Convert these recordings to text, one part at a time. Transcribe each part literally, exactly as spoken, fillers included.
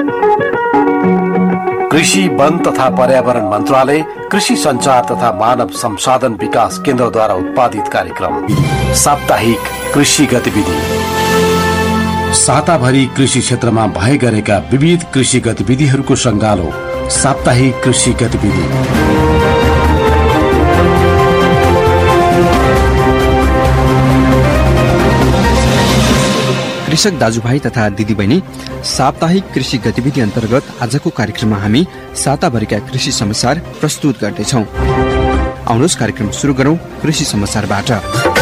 कृषि, वन तथा पर्यावरण मन्त्रालय, कृषि संचार तथा मानव संसाधन विकास केन्द्रद्वारा उत्पादित कार्यक्रम साप्ताहिक कृषि गतिविधि। साताभरि कृषि क्षेत्रमा भए गरेका विविध कृषि गतिविधिहरूको सङ्गालो साप्ताहिक कृषि गतिविधि। कृषक दाजुभाइ तथा दिदीबहिनी, साप्ताहिक कृषि गतिविधि अन्तर्गत आजको कार्यक्रममा हामी साताभरिका कृषि समाचार प्रस्तुत गर्दैछौँ। आउनुहोस् कार्यक्रम सुरु गरौँ कृषि समाचारबाट।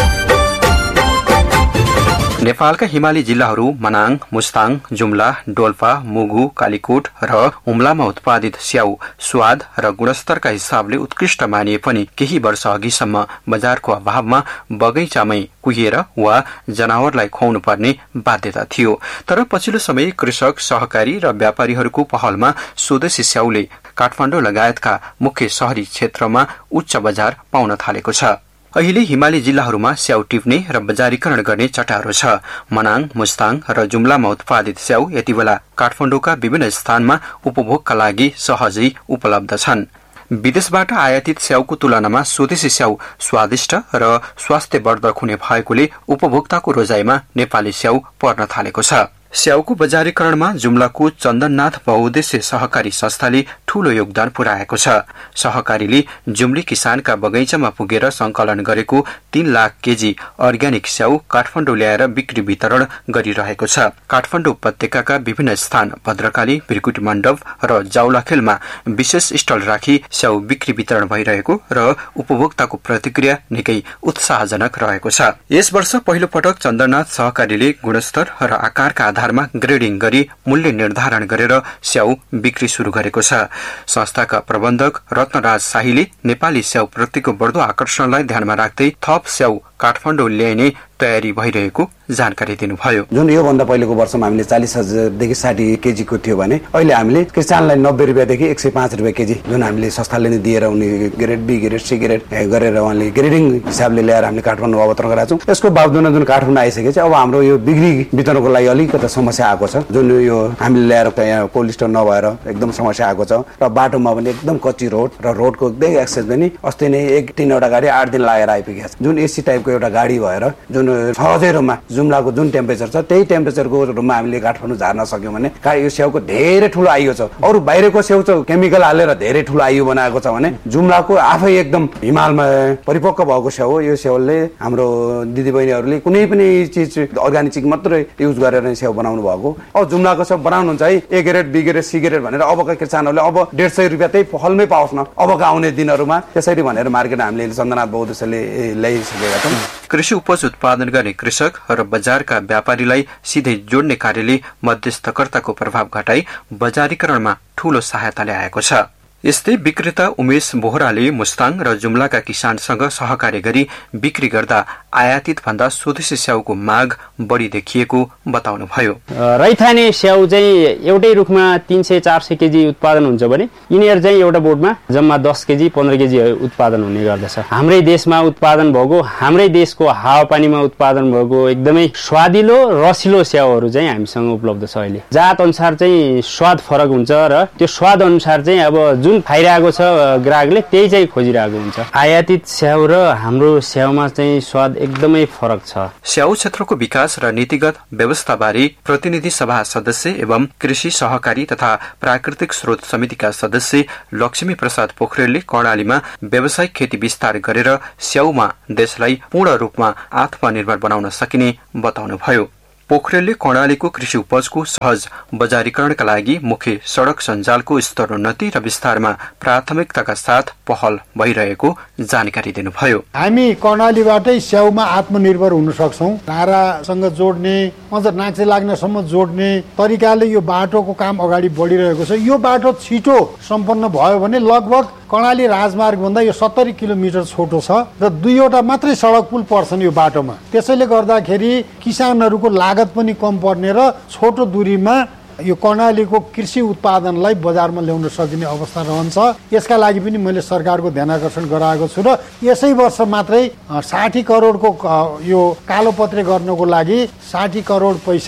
नेपालका हिमाली जिल्लाहरू मनाङ, मुस्ताङ, जुम्ला, डोल्पा, मुगु, कालीकोट र हुम्लामा उत्पादित स्याउ स्वाद र गुणस्तरका हिसाबले उत्कृष्ट मानिए पनि केही वर्ष अघिसम्म बजारको अभावमा बगैँचामै कुहिएर वा जनावरलाई खुवाउनु पर्ने बाध्यता थियो। तर पछिल्लो समय कृषक, सहकारी र व्यापारीहरूको पहलमा स्वदेशी स्याउले काठमाडौँ लगायतका मुख्य शहरी क्षेत्रमा उच्च बजार पाउन थालेको छ। अहिले हिमाली जिल्लाहरूमा स्याउ टिप्ने र बजारीकरण गर्ने चटारो छ। मनाङ, मुस्ताङ र जुम्लामा उत्पादित स्याउ यति बेला काठमाडौँका विभिन्न स्थानमा उपभोगका लागि सहजै उपलब्ध छन्। विदेशबाट आयातित स्याउको तुलनामा स्वदेशी स्याउ स्वादिष्ट र स्वास्थ्यवर्धक हुने भएकोले उपभोक्ताको रोजाइमा नेपाली स्याउ पर्न थालेको छ। स्याउको बजारीकरणमा जुम्लाको चन्दननाथ बहुउद्देश्य सहकारी संस्थाले ठूलो योगदान पुर्याएको छ। सहकारीले जुम्ली किसानका बगैँचामा पुगेर संकलन गरेको तीन लाख केजी अर्ग्यानिक स्याउ काठमाडौँ ल्याएर बिक्री वितरण गरिरहेको छ। काठमाडौँ उपत्यकाका विभिन्न स्थान भद्रकाली, बिरकुटी मण्डप र जाउलाखेलमा विशेष स्टल राखी स्याउ बिक्री वितरण भइरहेको र उपभोक्ताको प्रतिक्रिया निकै उत्साहजनक रहेको छ। यस वर्ष पहिलो पटक चन्दननाथ सहकारीले गुणस्तर र आकारका आधारमा ग्रेडिङ गरी मूल्य निर्धारण गरेर स्याउ बिक्री शुरू गरेको छ। संस्थाका प्रबन्धक रत्नराज शाहीले नेपाली स्याउ प्रतिको बढ्दो आकर्षणलाई ध्यानमा राख्दै थप स्याउ काठमाडौँ ल्याइने तयारी भइरहेको जानकारी दिनुभयो। जुन योभन्दा पहिलेको वर्षमा हामीले चालिस हजारदेखि साठी केजीको थियो भने अहिले हामीले किसानलाई नब्बे रुपियाँदेखि एक सय पाँच रुपियाँ केजी जुन हामीले संस्थाले नै दिएर उनी grade be, grade C grade गरेर उहाँले ग्रेडिङ हिसाबले ल्याएर हामीले काठमाडौँ अवतरण गराएको छौँ। यसको बावजुदमा जुन काठमाडौँ आइसकेपछि अब हाम्रो यो बिक्री वितरणको लागि अलिकति समस्या आएको छ। जुन यो हामीले ल्याएर यहाँ कोल्ड स्टोर नभएर एकदम समस्या आएको छ र बाटोमा पनि एकदम कच्ची रोड र रोडको एकदम एक्सेस पनि अस्ति नै एक तीनवटा गाडी आठ दिन लागेर आइपुगेको छ। जुन एसी टाइपको एउटा गाडी भएर जुन सहजै रूपमा जुम्लाको जुन टेम्परेचर छ त्यही टेम्परेचरको रूममा हामीले काठमाडौँ झार्न सक्यौँ भने यो स्याउको धेरै ठुलो आयु छ। अरू बाहिरको स्याउ चाहिँ केमिकल हालेर धेरै ठुलो आयु बनाएको छ भने जुम्लाको आफै एकदम हिमालमा परिपक्व भएको स्याउ हो। यो स्याउले हाम्रो दिदीबहिनीहरूले कुनै पनि चिज अर्ग्यानिक चिज मात्रै युज गरेर स्याउ बनाउनु भएको। अब जुम्लाको स्याउ बनाउनुहुन्छ है A grade, be grade, C grade भनेर अबका किसानहरूले अब डेढ सय रुपियाँ त्यही पहलमै पाओस् न अबका आउने दिनहरूमा, त्यसरी भनेर मार्केट हामीले चन्दननाथ बहुउद्देश्यले ल्याइसकेका छौँ। कृषि उपज उत्पादन गर्ने कृषक र बजारका व्यापारीलाई सिधै जोड्ने कार्यले मध्यस्थकर्ताको प्रभाव घटाई बजारीकरणमा ठूलो सहायता ल्याएको छ। यस्तै विक्रेता उमेश बोहराले मुस्ताङ र जुम्लाका किसानसँग सहकार्य गरी बिक्री गर्दा आयातित भन्दा स्वदेशी स्याउको माग बढी देखिएको बताउनुभयो। रैथाने स्याउ चाहिँ एउटै रुखमा तीन सय चार सय केजी उत्पादन हुन्छ भने यिनीहरू चाहिँ एउटा बोटमा जम्मा दस केजी पन्ध्र केजी उत्पादन हुने गर्दछ। हाम्रै देशमा उत्पादन भएको, हाम्रै देशको हावापानीमा उत्पादन भएको एकदमै स्वादिलो रसिलो स्याउहरू चाहिँ हामीसँग उपलब्ध छ। अहिले जात अनुसार चाहिँ स्वाद फरक हुन्छ र त्यो स्वाद अनुसार चाहिँ अब जुन खाइरहेको छ ग्राहकले त्यही चाहिँ खोजिरहेको हुन्छ। आयातित स्याउ र हाम्रो स्याउमा चाहिँ स्वाद एकदमै फरक छ। स्याउ क्षेत्रको विकास र नीतिगत व्यवस्थाबारे प्रतिनिधि सभा सदस्य एवं कृषि सहकारी तथा प्राकृतिक स्रोत समितिका सदस्य लक्ष्मी प्रसाद पोखरेलले कर्णालीमा व्यावसायिक खेती विस्तार गरेर स्याउमा देशलाई पूर्ण रूपमा आत्मनिर्भर बनाउन सकिने बताउनुभयो। पोखरेलले कर्णालीको कृषि उपजको सहज बजारीकरणका लागि मुख्य सड़क सञ्जालको स्तरोन्नति र विस्तारमा प्राथमिकताका साथ पहल भइरहेको जानकारी दिनुभयो। हामी कर्णालीबाटै स्याउमा आत्मनिर्भर हुन सक्छौं। धारासँग जोड्ने, अझ नाक्से लाग्नसम्म जोड्ने तरिकाले यो बाटोको काम अगाडि बढिरहेको छ। यो बाटो छिटो सम्पन्न भयो भने लगभग कर्णाली राजमार्ग भन्दा यो सत्तरी किलोमिटर छोटो छ र दुईवटा मात्रै सड़क पुल पर्छन् यो बाटोमा। त्यसैले गर्दाखेरि किसानहरूको लागत पनि कम पर्ने र छोटो दूरीमा यो कर्णालीको कृषि उत्पादनलाई बजारमा ल्याउन सकिने अवस्था रहन्छ। यसका लागि पनि मैले सरकारको ध्यानाकर्षण गराएको छु र यसै वर्ष मात्रै साठी करोडको यो कालोपत्रे गर्नको लागि साठी करोड पैसा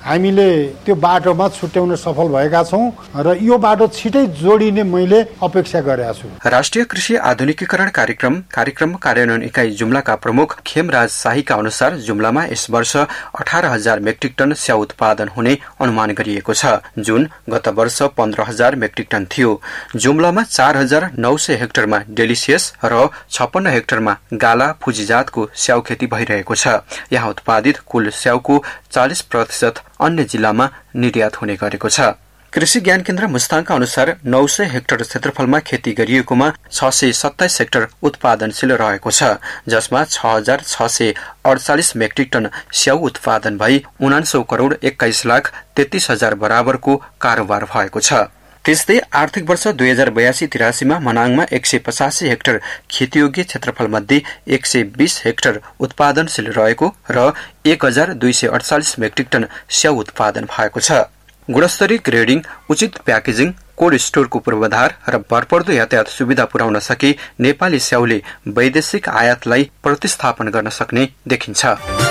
हामीले त्यो बाटोमा छुट्याउन सफल भएका छौँ र यो बाटो छिटै जोडिने मैले अपेक्षा गरेका छु। राष्ट्रिय कृषि आधुनिकीकरण कार्यक्रम कार्यक्रम कार्यान्वयन इकाइ जुम्लाका प्रमुख खेमराज शाहीका अनुसार जुम्लामा यस वर्ष अठार हजार मेट्रिक टन स्याउ उत्पादन हुने अनुमान गरिएको छ, जुन गत वर्ष पन्ध्र हजार मेट्रिक टन थियो। जुम्लामा चार हजार नौ सय हेक्टरमा डेलिसियस र छप्पन्न हेक्टरमा गाला फुजी जातको स्याउ खेती भइरहेको छ। यहाँ उत्पादित कुल स्याउको चालिस प्रतिशत अन्य जिल्लामा निर्यात हुने गरेको छ। कृषि ज्ञान केन्द्र मुस्ताङका अनुसार नौ सय हेक्टर क्षेत्रफलमा खेती गरिएकोमा छ सय सत्ताइस हेक्टर उत्पादनशील रहेको छ, जसमा छ हजार छ सय अडचालिस मेट्रिक टन स्याउ उत्पादन भई उनान्सौ करोड़ एक्काइस लाख तेत्तीस हजार बराबरको कारोबार भएको छ। त्यस्तै आर्थिक वर्ष दुई हजार बयासी तिरासीमा मनाङमा एक सय पचासी हेक्टर खेतीयोग्य क्षेत्रफल मध्ये एक सय बीस हेक्टर उत्पादनशील रहेको र एक हजार दुई सय अडचालिस मेट्रिक टन स्याउ उत्पादन भएको छ। गुणस्तरीय ग्रेडिङ, उचित प्याकेजिङ, कोल्ड स्टोरको पूर्वाधार र भरपर्दो यातायात सुविधा पुर्याउन सके नेपाली स्याउले वैदेशिक आयातलाई प्रतिस्थापन गर्न सक्ने देखिन्छ।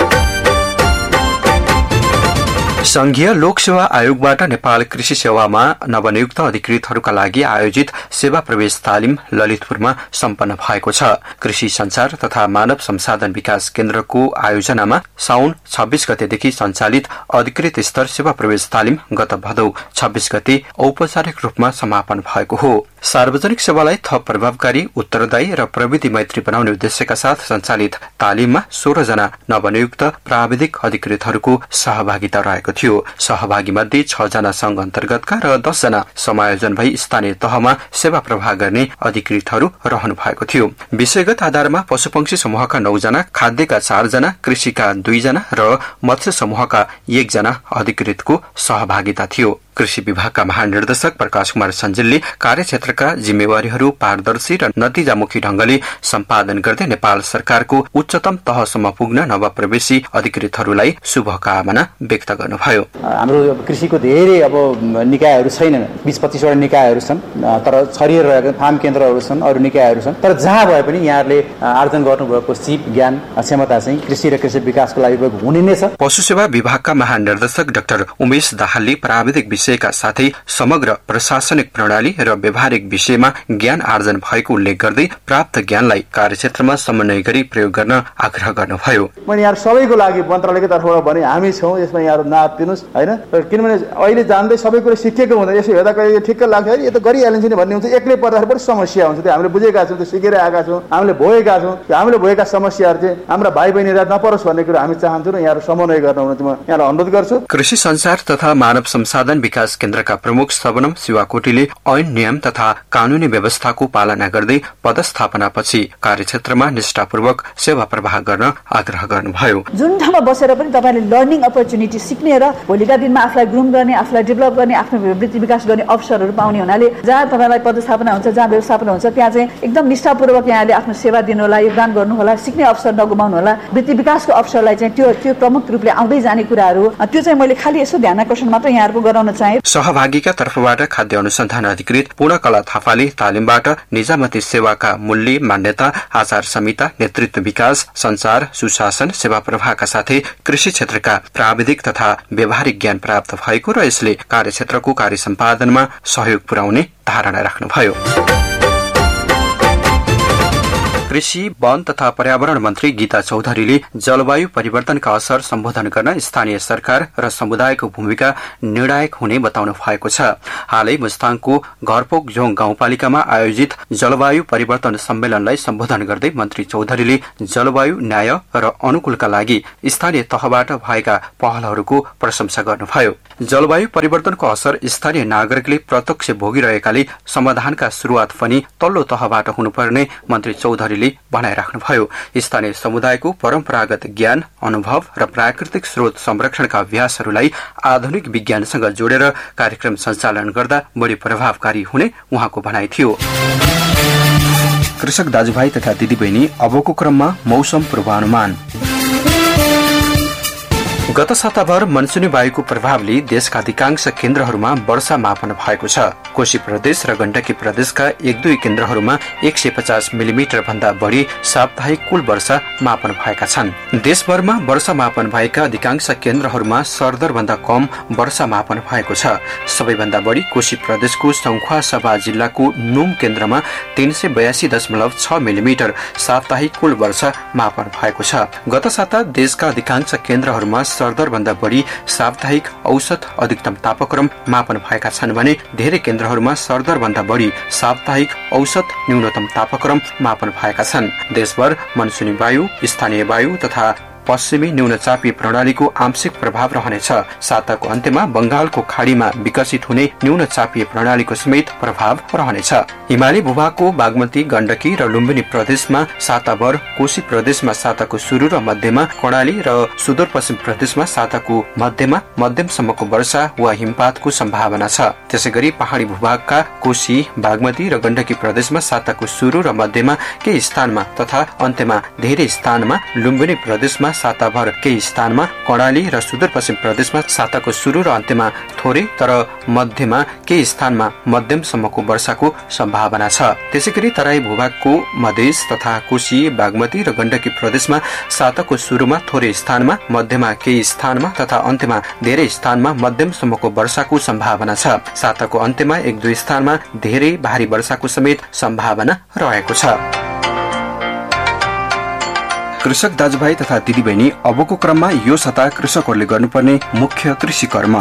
संघीय लोकसेवा आयोगबाट नेपाल कृषि सेवामा नवनियुक्त अधिकृतहरूका लागि आयोजित सेवा प्रवेश तालिम ललितपुरमा सम्पन्न भएको छ। कृषि संचार तथा मानव संसाधन विकास केन्द्रको आयोजनामा साउन छब्बीस गतेदेखि सञ्चालित अधिकृत स्तर सेवा प्रवेश तालिम गत भदौ छब्बीस गते औपचारिक रूपमा समापन भएको हो। सार्वजनिक सेवालाई थप प्रभावकारी, उत्तरदायी र प्रविधि मैत्री बनाउने उद्देश्यका साथ सञ्चालित तालिममा सोह्र जना नवनियुक्त प्राविधिक अधिकृतहरूको सहभागिता रहेको थियो। सहभागी मध्ये छ जना संघ अन्तर्गतका र दस जना समायोजन भई स्थानीय तहमा सेवा प्रवाह गर्ने अधिकृतहरू रहनु भएको थियो। विषयगत आधारमा पशुपक्षी समूहका नौ जना, खाद्यका चार जना, कृषिका दुई जना र मत्स्य समूहका एक जना अधिकृतको सहभागिता थियो। कृषि विभागका महानिर्देशक प्रकाश कुमार सञ्जेलले कार्यक्षेत्रका जिम्मेवारीहरू पारदर्शी र नतिजामुखी ढंगले सम्पादन गर्दै नेपाल सरकारको उच्चतम तहसम्म पुग्न नवप्रवेशी अधिकृतहरूलाई शुभकामना व्यक्त गर्नुभयो। हाम्रो कृषिको धेरै अब निकायहरू छैनन्, बीस पच्चीसवटा निकायहरू छन्, तर छरिएर रहेका फार्म केन्द्रहरू छन्, अरू निकायहरू छन्। तर जहाँ भए पनि यहाँहरूले आर्जन गर्नुभएको सिप ज्ञान क्षमता चाहिँ कृषि र कृषि विकासको लागि हुने नै छ। पशु सेवा विभागका महानिर्देशक डाक्टर उमेश दाहालले प्राविधिक विषयका साथै समग्र प्रशासनिक प्रणाली र व्यावहारिक विषयमा ज्ञान आर्जन भएको उल्लेख गर्दै प्राप्त ज्ञानलाई कार्यक्षेत्रमा समन्वय गरी प्रयोग गर्न आग्रह गर्नुभयो। मैले यहाँ सबैको लागि मन्त्रालयको तर्फबाट भने हामी छौँ, यसमा यहाँ नाप दिनुहोस् होइन, किनभने अहिले जान्दै सबै कुरो सिकेको हुँदैन। यसो हेर्दा कहिले ठिक्क लाग्छ, यो त गरिहालिन्छ नि भन्ने हुन्छ। एक्लै पर्दाखेरि पनि समस्या हुन्छ, त्यो हामीले बुझेका छौँ, त्यो सिकेर आएका छौँ, हामीले भोगेका छौँ। हामीले भोगेका समस्याहरू चाहिँ हाम्रा भाइ बहिनीहरू नपरोस् भन्ने कुरो हामी चाहन्छौँ र यहाँहरू समन्वय गर्न हुन म यहाँलाई अनुरोध गर्छु। कृषि संचार तथा मानव संसाधन विकास केन्द्रका प्रमुख सबनम शिवाकोटीले ऐन नियम तथा कानूनी व्यवस्थाको पालना गर्दै पदस्थापनापछि कार्यक्षेत्रमा निष्ठापूर्वक सेवा प्रवाह गर्न आग्रह गर्नुभयो। जुन ठाउँमा बसेर पनि तपाईले लर्निङ अपर्च्युनिटी सिक्ने र भोलिका दिनमा आफूलाई ग्रुम गर्ने, आफूलाई डेभलप गर्ने, आफ्नो वृत्ति विकास गर्ने अवसरहरू पाउने हुनाले जहाँ तपाईलाई पदस्थापना हुन्छ, जहाँ व्यवस्थापन हुन्छ, त्यहाँ चाहिँ एकदम निष्ठापूर्वक यहाँले आफ्नो सेवा दिनु होला, योगदान गर्नु होला, सिक्ने अवसर नगुमाउनु होला। वृत्ति विकासको अवसरलाई चाहिँ त्यो त्यो प्रमुख रूपले आउँदै जाने कुराहरू, त्यो चाहिँ मैले खालि यसो ध्यान आकर्षण मात्र यहाँहरूको गराउन चाहे। सहभागीका तर्फबाट खाद्य अनुसन्धान अधिकृत पूर्णकला थापाले तालिमबाट निजामती सेवाका मूल्य, मान्यता, आचार संहिता, नेतृत्व विकास, संचार, सुशासन, सेवा प्रवाहका साथै कृषि क्षेत्रका प्राविधिक तथा व्यावहारिक ज्ञान प्राप्त भएको र यसले कार्यक्षेत्रको कार्य सम्पादनमा सहयोग पुर्याउने धारणा राख्नुभयो। कृषि, वन तथा पर्यावरण मन्त्री गीता चौधरीले जलवायु परिवर्तनका असर सम्बोधन गर्न स्थानीय सरकार र समुदायको भूमिका निर्णायक हुने बताउनु भएको छ। हालै मुस्ताङको घरपोक जोङ गाउँपालिकामा आयोजित जलवायु परिवर्तन सम्मेलनलाई सम्बोधन गर्दै मन्त्री चौधरीले जलवायु न्याय र अनुकूलका लागि स्थानीय तहबाट भएका पहलहरूको प्रशंसा गर्नुभयो। जलवायु परिवर्तनको असर स्थानीय नागरिकले प्रत्यक्ष भोगिरहेकाले समाधानका शुरूआत पनि तल्लो तहबाट हुनुपर्ने मन्त्री चौधरीले भनाइराख्नुभयो। स्थानीय समुदायको परम्परागत ज्ञान, अनुभव र प्राकृतिक स्रोत संरक्षणका अभ्यासहरूलाई आधुनिक विज्ञानसँग जोडेर कार्यक्रम सञ्चालन गर्दा बढी प्रभावकारी हुने उहाँको भनाइ थियो। कृषक दाजुभाइ तथा दिदीबहिनी, अबको क्रममा मौसम पूर्वानुमान। गत साताभर मनसुनी वायुको प्रभावले देशका अधिकांश केन्द्रहरूमा वर्षा मापन भएको छ। कोशी प्रदेश र गण्डकी प्रदेशका एक दुई केन्द्रहरूमा एक सय पचास मिलिमिटर भन्दा बढी साप्ताहिक कुल वर्षा मापन भएका छन्। देशभरमा वर्षा मापन भएका अधिकांश केन्द्रहरूमा सरदर भन्दा कम वर्षा मापन भएको छ। सबैभन्दा बढी कोशी प्रदेशको सङ्खुवासभा जिल्लाको नुम केन्द्रमा तीन सय बयासी दशमलव छ मिलिमिटर साप्ताहिक कुल वर्षा मापन भएको छ। गत साता देशका अधिकांश केन्द्रहरूमा सरदर भन्दा बढी साप्ताहिक औसत अधिकतम तापक्रम मापन भएका छन् भने धेरै केन्द्रहरूमा सरदर भन्दा बढी साप्ताहिक औसत न्यूनतम तापक्रम मापन भएका छन्। देशभर मनसुनी वायु, स्थानीय वायु तथा पश्चिमी न्यूनचापीय प्रणालीको आंशिक प्रभाव रहनेछ। साताको अन्त्यमा बंगालको खाडीमा विकसित हुने न्यूनचापीय प्रणालीको समेत प्रभाव रहनेछ। हिमाली भूभागको बागमती, गण्डकी र लुम्बिनी प्रदेशमा साताभर, कोशी प्रदेशमा साताको सुरु र मध्यमा, कर्णाली र सुदूरपश्चिम प्रदेशमा साताको मध्यमा मध्यमसम्मको वर्षा वा हिमपातको सम्भावना छ। त्यसैगरी पहाडी भूभागका कोशी, बागमती र गण्डकी प्रदेशमा साताको सुरु र मध्यमा केही स्थानमा तथा अन्त्यमा धेरै स्थानमा, लुम्बिनी प्रदेशमा साताभर केही स्थानमा, कर्णाली र सुदूरपश्चिम प्रदेशमा साताको सुरु र अन्त्यमा थोरै तर मध्यमा केही स्थानमा मध्यमसम्मको वर्षाको सम्भावना छ। त्यसैगरी तराई भूभागको मधेस तथा कोशी, बागमती र गण्डकी प्रदेशमा साताको सुरुमा थोरै स्थानमा, मध्यमा केही स्थानमा तथा अन्त्यमा धेरै स्थानमा मध्यमसम्मको वर्षाको सम्भावना छ। साताको अन्त्यमा एक दुई स्थानमा धेरै भारी वर्षाको समेत सम्भावना रहेको छ। कृषक दाजुभाइ तथा दिदीबहिनी, अबको क्रममा यो साता कृषकहरूले गर्नुपर्ने मुख्य कृषि कर्म।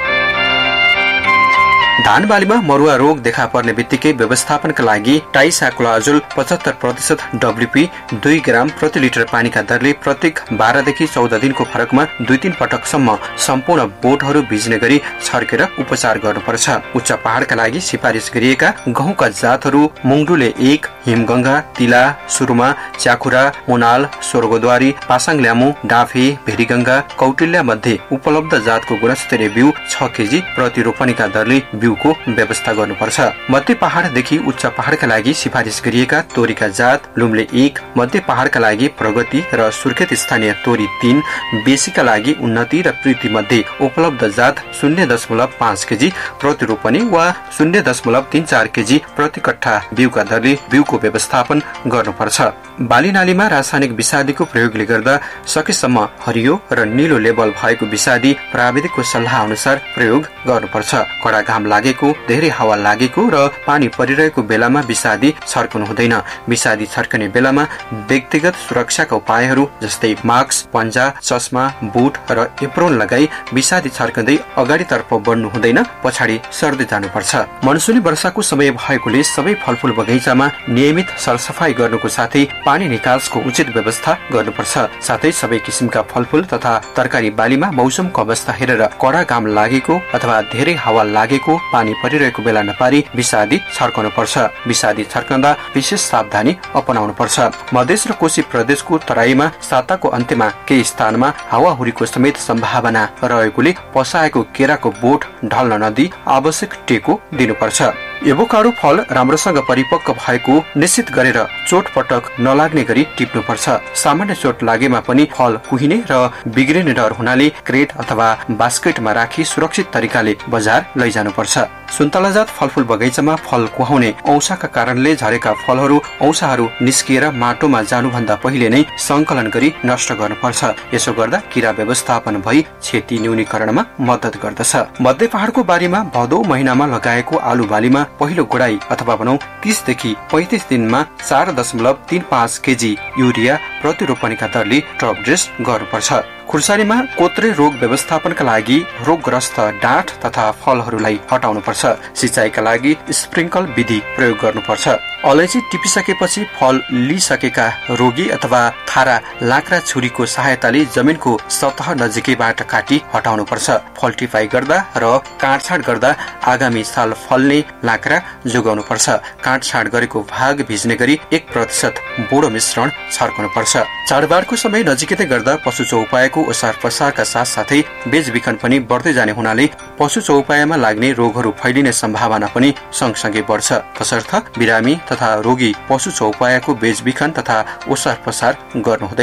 धान बालीमा मरुवा रोग देखा पर्ने बित्तिकै व्यवस्थापनका लागि टाइसाक्लोआजोल पचहत्तर प्रतिशत डब्ल्युपी दुई ग्राम प्रति लिटर पानीका दरले प्रत्येक बाह्रदेखि चौध दिनको फरकमा दुई तीन पटकसम्म सम्पूर्ण बोटहरू भिज्ने गरी छर्केर उपचार गर्नुपर्छ। उच्च पहाडका लागि सिफारिस गरिएका गहुँका जातहरू मुङडुले एक, हिमगंगा, तिला, सुरुमा, च्याखुरा, मोनाल, स्वर्गद्वारी, पासाङ ल्यामु, डाफे, भेरीगंगा, कौटिल्या मध्ये उपलब्ध जातको गुणस्तरीय बिउ छ केजी प्रति रोपनीका दरले बिउको व्यवस्था गर्नुपर्छ। मध्य पहाडदेखि उच्च पहाडका लागि सिफारिस गरिएका तोरीका जात लुम्ले एक, मध्य पहाडका लागि प्रगति र सुर्खेत स्थानीय तोरी तीन, बेसीका लागि उन्नति र प्रीति मध्ये उपलब्ध जात शून्य दशमलव पाँच केजी प्रति रोपनी वा शून्य दशमलव तीन चार केजी प्रति कट्ठा बिउका दरले बिउको व्यवस्थापन गर्नुपर्छ। बाली नालीमा रासायनिक विषादीको प्रयोगले गर्दा सकेसम्म हरियो र नीलो लेबल भएको विषादी प्राविधिकको सल्लाह अनुसार प्रयोग गर्नुपर्छ। कडा घाम लागेको, धेरै हावा लागेको र पानी परिरहेको बेलामा विषादी छर्कनु हुँदैन। विषादी छर्कने बेलामा व्यक्तिगत सुरक्षाका उपायहरू जस्तै मास्क, पन्जा, चस्मा, बुट र एप्रोन लगाई विषादी छर्कँदै अगाडितर्फ बढ्नु हुँदैन, पछाडि सर्दै जानुपर्छ। मनसुनी वर्षाको समय भएकोले सबै फलफूल बगैँचामा नियमित सरसफाई गर्नुको साथै पानी निकासको उचित व्यवस्था गर्नुपर्छ। साथै सबै किसिमका फलफूल तथा तरकारी बालीमा मौसमको अवस्था हेरेर कडा घाम लागेको अथवा धेरै हावा लागेको, पानी परिरहेको बेला नपारी विषादी छर्कनु पर्छ। विषादी छर्कँदा विशेष सावधानी अपनाउनु पर्छ। मधेस र कोशी प्रदेशको तराईमा साताको अन्त्यमा केही स्थानमा हावाहुरीको समेत सम्भावना रहेकोले पसाएको केराको बोट ढल्न नदी आवश्यक टेको दिनुपर्छ। एभोकाडो फल राम्रोसँग परिपक्व भएको निश्चित गरेर चोटपटक नलाग्ने गरी टिप्नुपर्छ। सामान्य चोट लागेमा पनि फल कुहिने र बिग्रिने डर हुनाले क्रेट अथवा बास्केटमा राखी सुरक्षित तरिकाले बजार लैजानुपर्छ। सुन्तलाजात फलफूल बगैँचामा फल कुहाउने औषाका कारणले झरेका फलहरू औषाहरू निस्किएर माटोमा जानुभन्दा पहिले नै संकलन गरी नष्ट गर्नुपर्छ। यसो गर्दा किरा व्यवस्थापन भई क्षति न्यूनीकरणमा मद्दत गर्दछ। मध्य पहाडको बारीमा भदौ महिनामा लगाएको आलु बालीमा पहिलो गोडाई अथवा भनौं तीसदेखि पैंतिस दिनमा चार दशमलव तीन पाँच केजी युरिया प्रति रोपनीका दरले टप ड्रेस गर्नुपर्छ। खुर्सानीमा कोत्रे रोग व्यवस्थापनका लागि रोगग्रस्त डाँठ तथा फलहरूलाई हटाउनुपर्छ। सिंचाइका लागि स्प्रिङ्कल विधि प्रयोग गर्नुपर्छ। अलैँची टिपिसकेपछि फल लिइसकेका रोगी अथवा थारा लाक्रा छुरीको सहायताले जमिनको सतह नजिकैबाट काटी हटाउनुपर्छ। फल टिपाई गर्दा र काटछाट गर्दा आगामी साल फल्ने लाक्रा जोगाउनुपर्छ। काटछाट गरेको भाग भिज्ने गरी एक प्रतिशत बोडो मिश्रण छर्कनुपर्छ। चाडबाडको समय नजिकै गर्दा पशु चौपायाको ओसार पसारका साथसाथै बेचबिखन पनि बढ्दै जाने हुनाले पशु चौपायामा लाग्ने रोगहरू फैलिने सम्भावना पनि सँगसँगै बढ्छ। तसर्थ बिरामी तथा रोगी पशु चौपायाको बेचबिखन तथा ओसार पसार गर्नु हुँदैन।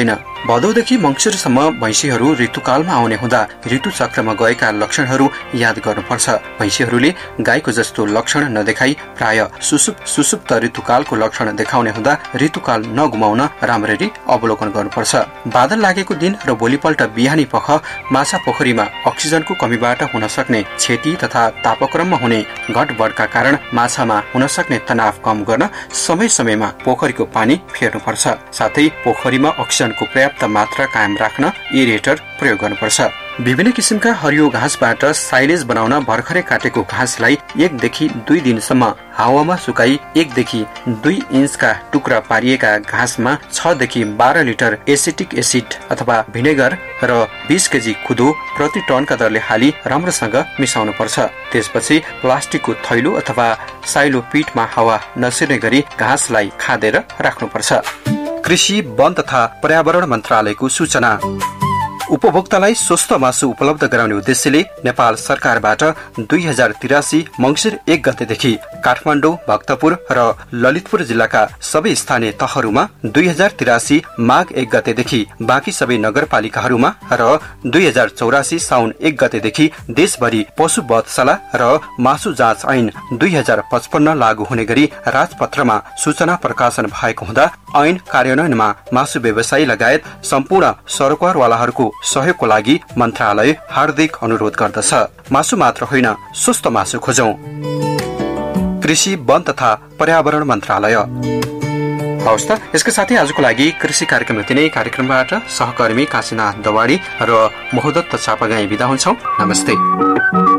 भदौदेखि मङ्सिरसम्म भैँसीहरू ऋतुकालमा आउने हुँदा ऋतु चक्रमा गएका लक्षणहरू याद गर्नुपर्छ। भैँसीहरूले गाईको जस्तो लक्षण नदेखाई प्राय सुसुप्त सुसुप्त ऋतुकालको लक्षण देखाउने हुँदा ऋतुकाल नगुमाउन राम्ररी अवलोकन गर्नुपर्छ। बादल लागेको दिन र भोलिपल्ट बिहानी पख माछा पोखरीमा अक्सिजनको कमीबाट हुन सक्ने क्षति तथा तापक्रममा हुने घटबढका कारण माछामा हुन सक्ने तनाव कम गर्न समय समयमा पोखरीको पानी फेर्नुपर्छ। साथै पोखरीमा अक्सिजनको पर्याप्त मात्रा कायम राख्न एरेटर प्रयोग गर्नुपर्छ। विभिन्न किसिमका हरियो घाँसबाट साइलेज बनाउन भर्खरै काटेको घाँसलाई एकदेखि दुई दिनसम्म हावामा सुकाई एकदेखि दुई इन्चका टुक्रा पारिएका घाँसमा छ देखि बाह्र लिटर एसिटिक एसिड अथवा भिनेगर र बीस केजी खुदो प्रति टनका दरले हाली राम्रोसँग मिसाउनु पर्छ। त्यसपछि प्लास्टिकको थैलो अथवा साइलो पिटमा हावा नसिर्ने गरी घाँसलाई खादेर राख्नुपर्छ। कृषि, वन तथा पर्यावरण मन्त्रालयको सूचना। उपभोक्तालाई स्वस्थ मासु उपलब्ध गराउने उद्देश्यले नेपाल सरकारबाट दुई हजार तिरासी मंगिर एक गतेदेखि काठमाडौँ, भक्तपुर र ललितपुर जिल्लाका सबै स्थानीय तहहरूमा, दुई हजार तिरासी माघ एक गतेदेखि बाँकी सबै नगरपालिकाहरूमा र दुई हजार चौरासी साउन एक गतेदेखि देशभरि पशु वधशाला र मासु जाँच ऐन दुई हजार पचपन्न लागू हुने गरी राजपत्रमा सूचना प्रकाशन भएको हुँदा ऐन कार्यान्वयनमा मासु व्यवसायी लगायत सम्पूर्ण सरोकारवालाहरूको सहयोगको लागि मन्त्रालय हार्दिक अनुरोध गर्दछ। मासु मात्र होइन, स्वस्थ मासु खोजौं। कृषि, वन तथा पर्यावरण मन्त्रालय। हवस् त, यसका साथै आजको लागि कृषि कार्यक्रम यति नै। कार्यक्रमबाट सहकर्मी काशीनाथ दवाडी र महोदत्त चापागाई बिदा हुन्छौं। नमस्ते।